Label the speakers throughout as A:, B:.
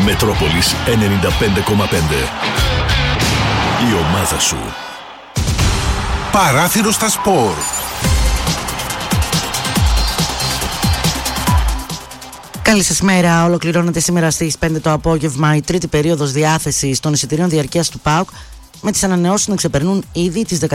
A: Μετρόπολης 95,5. Η ομάδα σου.
B: Παράθυρο στα σπορ.
C: Καλή σας μέρα. Ολοκληρώνεται σήμερα στις 5 το απόγευμα η τρίτη περίοδος διάθεσης των εισιτηρίων διαρκείας του ΠΑΟΚ, με τις ανανεώσεις να ξεπερνούν ήδη τις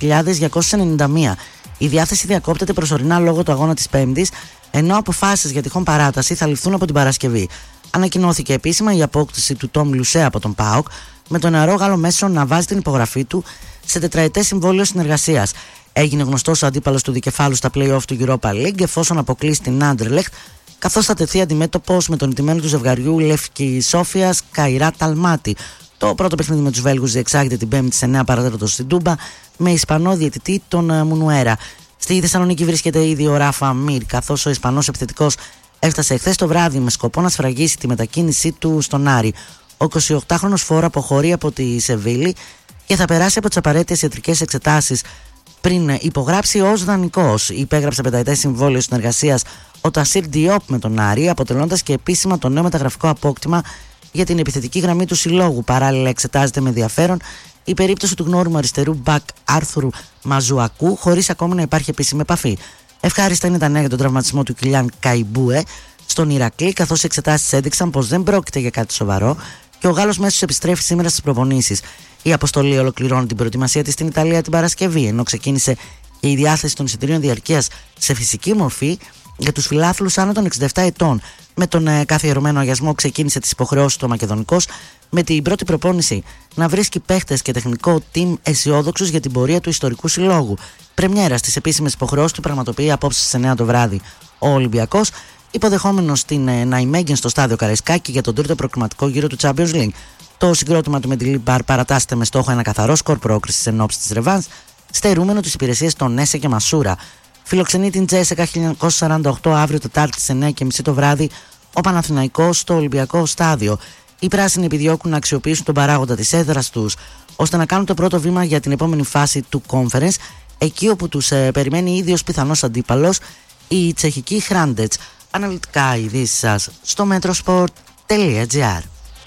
C: 14.291. Η διάθεση διακόπτεται προσωρινά λόγω του αγώνα της Πέμπτης, ενώ αποφάσεις για τυχόν παράταση θα ληφθούν από την Παρασκευή. Ανακοινώθηκε επίσημα η απόκτηση του Τόμ Λουσέ από τον ΠΑΟΚ, με τον νεαρό Γάλλο μέσο να βάζει την υπογραφή του σε τετραετές συμβόλαιο συνεργασίας. Έγινε γνωστός ο αντίπαλος του δικεφάλου στα play-off του Europa League, εφόσον αποκλείσει την Anderlecht, καθώς θα τεθεί αντιμέτωπος με τον ηττημένο του ζευγαριού Λεύκη Σόφιας Καϊρά Ταλμάτι. Το πρώτο παιχνίδι με τους Βέλγους διεξάγεται την Πέμπτη σε 9 παρατέταρτο στην Τούμπα, με Ισπανό διαιτητή τον Μουνουέρα. Στη Θεσσαλονίκη βρίσκεται ήδη ο Ράφα Μίρ, καθώς ο Ισπανός επιθετικός έφτασε εχθές το βράδυ με σκοπό να σφραγίσει τη μετακίνησή του στον Άρη. Ο 28χρονος φόρο αποχωρεί από τη Σεβίλη και θα περάσει από τις απαραίτητες ιατρικές εξετάσεις πριν υπογράψει ως δανεικός. Υπέγραψε πενταετές συμβόλαιο συνεργασίας ο Τασίρ Διόπ με τον Άρη, αποτελώντας και επίσημα το νέο μεταγραφικό απόκτημα για την επιθετική γραμμή του συλλόγου. Παράλληλα, εξετάζεται με ενδιαφέρον η περίπτωση του γνώριμου αριστερού μπακ Άρθουρου Μαζουακού, χωρίς ακόμη να υπάρχει επίσημη επαφή. Ευχάριστα είναι τα νέα για τον τραυματισμό του Κιλιάν Καϊμπούε στον Ηρακλή, καθώς οι εξετάσεις έδειξαν πως δεν πρόκειται για κάτι σοβαρό και ο Γάλλος μέσος επιστρέφει σήμερα στις προπονήσεις. Η αποστολή ολοκληρώνει την προετοιμασία της στην Ιταλία την Παρασκευή, ενώ ξεκίνησε και η διάθεση των εισιτηρίων διαρκείας σε φυσική μορφή για τους φιλάθλους άνω των 67 ετών. Με τον καθιερωμένο αγιασμό ξεκίνησε τις υποχρεώσεις του ο Μακεδονικός, με την πρώτη προπόνηση να βρίσκει παίχτες και τεχνικό team αισιόδοξους για την πορεία του ιστορικού συλλόγου. Πρεμιέρα στις επίσημες υποχρεώσεις του πραγματοποιεί απόψε στις 9 το βράδυ ο Ολυμπιακός, υποδεχόμενος την Ναϊμέγγεν στο στάδιο Καραϊσκάκη για τον τρίτο προκριματικό γύρο του Champions League. Το συγκρότημα του Μεντιλίμπαρ παρατάσσεται με στόχο ένα καθαρό σκορ πρόκρισης εν ώψη της ρεβάνς, στερούμενο τις υπηρεσίες των Νέσε και Μασούρα. Φιλοξενεί την Τζέσεκα 1948 αύριο Τετάρτη στις 9:30 το βράδυ ο Παναθηναϊκός στο Ολυμπιακό Στάδιο. Οι πράσινοι επιδιώκουν να αξιοποιήσουν τον παράγοντα της έδρας τους ώστε να κάνουν το πρώτο βήμα για την επόμενη φάση του Conference, εκεί όπου τους περιμένει ήδη ως πιθανός αντίπαλος η τσεχική Χράντετς. Αναλυτικά ειδήσεις σας στο metrosport.gr.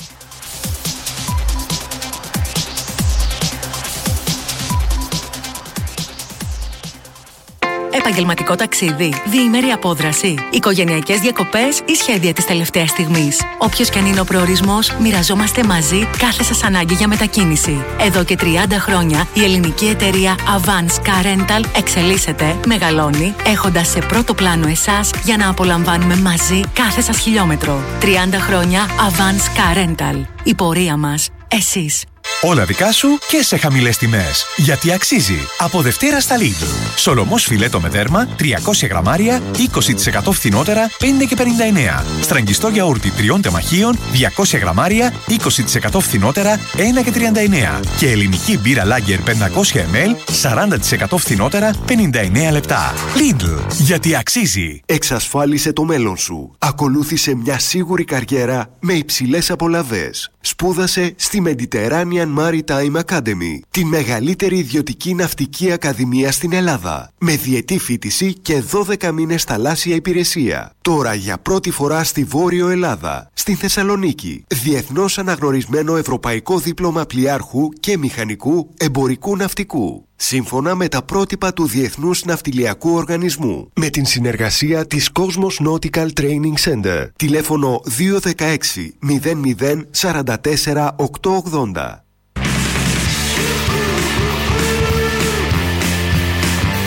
D: Επαγγελματικό ταξίδι, διήμερη απόδραση, οικογενειακές διακοπές ή σχέδια της τελευταίας στιγμής. Όποιος και αν είναι ο προορισμός, μοιραζόμαστε μαζί κάθε σας ανάγκη για μετακίνηση. Εδώ και 30 χρόνια η ελληνική εταιρεία Avance Car Rental εξελίσσεται, μεγαλώνει, έχοντας σε πρώτο πλάνο εσάς για να απολαμβάνουμε μαζί κάθε σας χιλιόμετρο. 30 χρόνια Avance Car Rental. Η πορεία μας, εσείς.
E: Όλα δικά σου και σε χαμηλές τιμές. Γιατί αξίζει. Από Δευτέρα στα Lidl. Σολομός φιλέτο με δέρμα 300 γραμμάρια 20% φθηνότερα 5,59. Στραγγιστό γιαούρτι 3 τεμαχίων 200 γραμμάρια 20% φθηνότερα 1,39. Και ελληνική μπύρα Lager 500 ml 40% φθηνότερα 59 λεπτά. Lidl. Γιατί αξίζει.
F: Εξασφάλισε το μέλλον σου. Ακολούθησε μια σίγουρη καριέρα με υψηλές απολαβές. Σπούδασε στη Mediterranean Maritime Academy, τη μεγαλύτερη ιδιωτική ναυτική ακαδημία στην Ελλάδα, με διετή φοιτηση και 12 μήνες θαλάσσια υπηρεσία. Τώρα για πρώτη φορά στη Βόρειο Ελλάδα, στην Θεσσαλονίκη, διεθνώς αναγνωρισμένο ευρωπαϊκό δίπλωμα πλοιάρχου και μηχανικού εμπορικού ναυτικού, σύμφωνα με τα πρότυπα του Διεθνούς Ναυτιλιακού Οργανισμού, με την συνεργασία της Cosmos Nautical Training Center. Τηλέφωνο 216 00 44 880.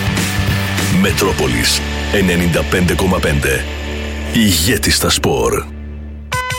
A: Μετρόπολης 95,5. Ηγέτης στα σπορ.